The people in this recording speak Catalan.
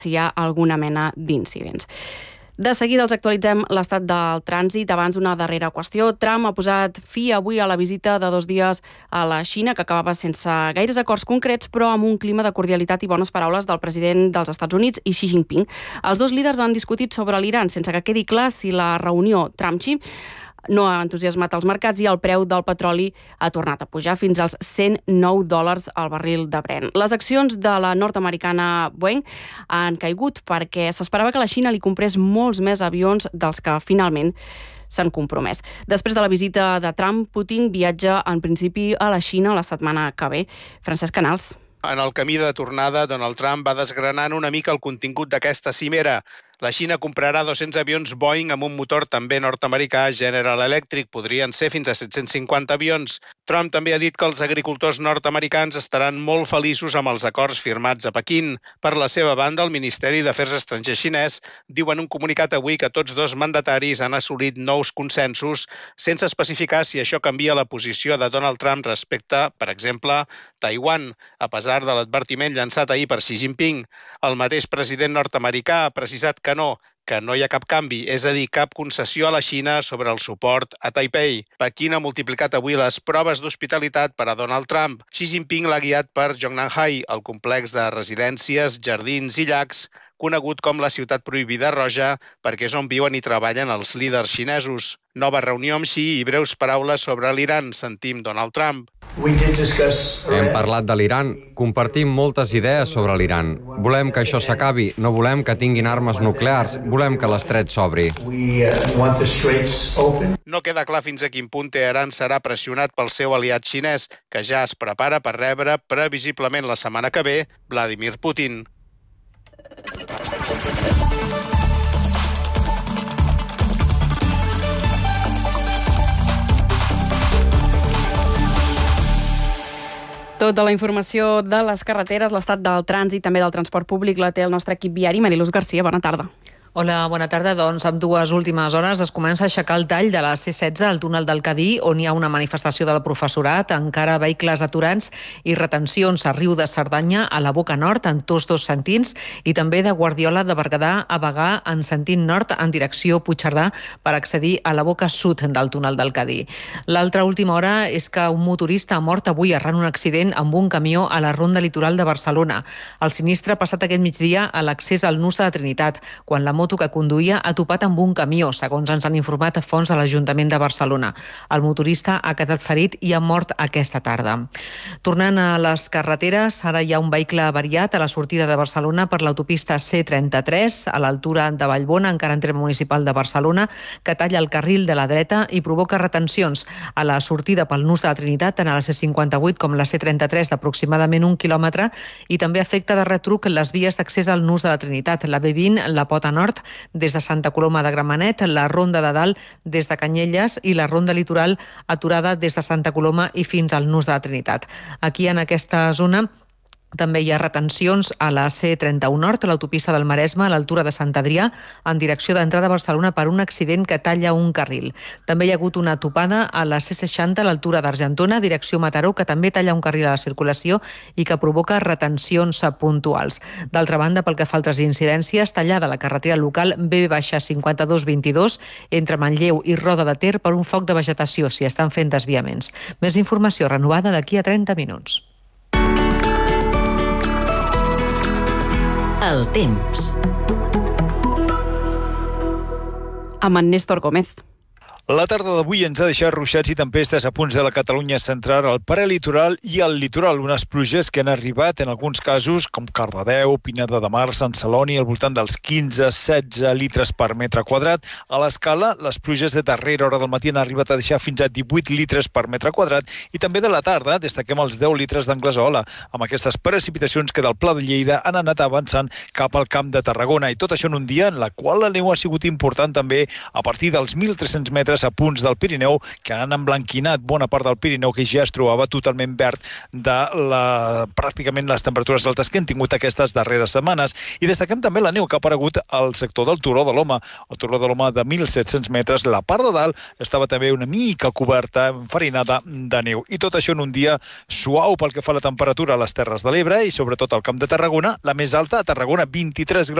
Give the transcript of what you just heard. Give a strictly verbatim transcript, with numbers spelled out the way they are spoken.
si hi ha alguna mena d'incidents. De seguida els actualitzem l'estat del trànsit. Abans, una darrera qüestió. Trump ha posat fi avui a la visita de dos dies a la Xina, que acabava sense gaires acords concrets, però amb un clima de cordialitat i bones paraules del president dels Estats Units i Xi Jinping. Els dos líders han discutit sobre l'Iran, sense que quedi clar si la reunió Trump-Xi no ha entusiasmat els mercats i el preu del petroli ha tornat a pujar fins als cent nou dòlars al barril de Brent. Les accions de la nord-americana Boeing han caigut perquè s'esperava que la Xina li comprés molts més avions dels que finalment s'han compromès. Després de la visita de Trump, Putin viatja en principi a la Xina la setmana que ve. Francesc Canals. En el camí de tornada, Donald Trump va desgranant una mica el contingut d'aquesta cimera. La Xina comprarà dos-cents avions Boeing amb un motor també nord-americà General Electric. Podrien ser fins a set-cents cinquanta avions. Trump també ha dit que els agricultors nord-americans estaran molt feliços amb els acords firmats a Pequín. Per la seva banda, el Ministeri d'Afers Estrangers xinès diu en un comunicat avui que tots dos mandataris han assolit nous consensos, sense especificar si això canvia la posició de Donald Trump respecte, per exemple, Taiwan, a pesar de l'advertiment llançat ahir per Xi Jinping. El mateix president nord-americà ha precisat que no, que no hi ha cap canvi, és a dir, cap concessió a la Xina sobre el suport a Taipei. Pequín ha multiplicat avui les proves d'hospitalitat per a Donald Trump. Xi Jinping l'ha guiat per Zhongnanhai, el complex de residències, jardins i llacs, conegut com la ciutat prohibida roja, perquè és on viuen i treballen els líders xinesos. Nova reunió amb Xi i breus paraules sobre l'Iran. Sentim Donald Trump. Hem parlat de l'Iran, compartim moltes idees sobre l'Iran. Volem que això s'acabi, no volem que tinguin armes nuclears, volem que l'estret s'obri. No queda clar fins a quin punt Teheran serà pressionat pel seu aliat xinès, que ja es prepara per rebre previsiblement la setmana que ve Vladimir Putin. Tota la informació de les carreteres, l'estat del trànsit, també del transport públic, la té el nostre equip viari. Mariluz Garcia, bona tarda. Hola, bona tarda. Doncs amb dues últimes hores es comença a aixecar el tall de la C setze al túnel del Cadí, on hi ha una manifestació del professorat, encara vehicles aturats i retencions a Riu de Cerdanya, a la Boca Nord, en tots dos sentits, i també de Guardiola de Berguedà a Bagà, en sentit nord, en direcció Puigcerdà, per accedir a la Boca Sud del túnel del Cadí. L'altra última hora és que un motorista ha mort avui arran un accident amb un camió a la Ronda Litoral de Barcelona. El sinistre ha passat aquest migdia a l'accés al Nus de la Trinitat, quan la moto que conduïa ha topat amb un camió, segons ens han informat a fons de l'Ajuntament de Barcelona. El motorista ha quedat ferit i ha mort aquesta tarda. Tornant a les carreteres, ara hi ha un vehicle avariat a la sortida de Barcelona per l'autopista C trenta-tres, a l'altura de Vallbona, encara en terme municipal de Barcelona, que talla el carril de la dreta i provoca retencions a la sortida pel Nus de la Trinitat, tant a la C cinquanta-vuit com la C trenta-tres d'aproximadament un quilòmetre, i també afecta de retruc les vies d'accés al Nus de la Trinitat, la B vint, la Pota Nord, des de Santa Coloma de Gramenet, la Ronda de Dalt des de Canyelles i la Ronda Litoral aturada des de Santa Coloma i fins al Nus de la Trinitat. Aquí, en aquesta zona, també hi ha retencions a la C trenta-u Nord, a l'autopista del Maresme, a l'altura de Sant Adrià, en direcció d'entrada a Barcelona per un accident que talla un carril. També hi ha hagut una topada a la C seixanta, a l'altura d'Argentona, direcció Mataró, que també talla un carril a la circulació i que provoca retencions puntuals. D'altra banda, pel que fa a altres incidències, tallada la carretera local B cinquanta-dos vint-i-dos entre Manlleu i Roda de Ter per un foc de vegetació, s'hi estan fent desviaments. Més informació renovada d'aquí a trenta minuts. El temps. Amb en Néstor Gómez. La tarda d'avui ens ha deixat ruixats i tempestes a punts de la Catalunya central, al prelitoral i al litoral. Unes pluges que han arribat en alguns casos, com Cardedeu, Pineda de Mar, Sant Celoni, al voltant dels quinze a setze litres per metre quadrat. A l'escala, les pluges de darrera hora del matí han arribat a deixar fins a divuit litres per metre quadrat i també de la tarda destaquem els deu litres d'Anglesola, amb aquestes precipitacions que del Pla de Lleida han anat avançant cap al Camp de Tarragona. I tot això en un dia en la qual la neu ha sigut important també a partir dels mil tres-cents metres temperatures a punts del Pirineu que han emblanquinat bona part del Pirineu, que ja es trobava totalment verd de la, pràcticament les temperatures altes que han tingut aquestes darreres setmanes. I destaquem també la neu que ha aparegut al sector del Turó de l'Home. El Turó de l'Home de mil set-cents metres, la part de dalt estava també una mica coberta, enfarinada de neu. I tot això en un dia suau pel que fa a la temperatura a les Terres de l'Ebre i sobretot al Camp de Tarragona, la més alta a Tarragona, vint-i-tres graus